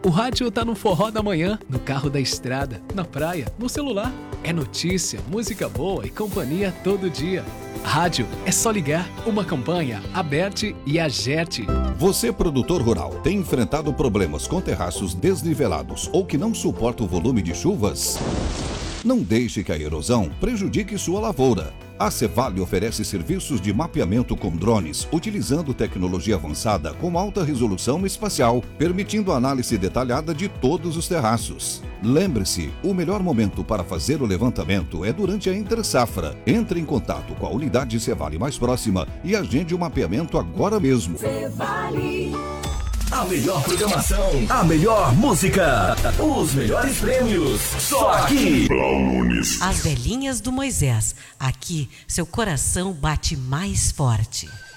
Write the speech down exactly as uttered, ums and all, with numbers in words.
O rádio tá no forró da manhã, no carro da estrada, na praia, no celular. É notícia, música boa e companhia todo dia. Rádio é só ligar. Uma campanha Aberte e Agerte. Você, produtor rural, tem enfrentado problemas com terraços desnivelados ou que não suporta o volume de chuvas? Não deixe que a erosão prejudique sua lavoura. A Cevale oferece serviços de mapeamento com drones, utilizando tecnologia avançada com alta resolução espacial, permitindo análise detalhada de todos os terraços. Lembre-se, o melhor momento para fazer o levantamento é durante a entre-safra. Entre em contato com a unidade Cevale mais próxima e agende o mapeamento agora mesmo. Cevale. A melhor programação, a melhor música, os melhores prêmios, só aqui. Blau Nunes. As velhinhas do Moisés. Aqui, seu coração bate mais forte.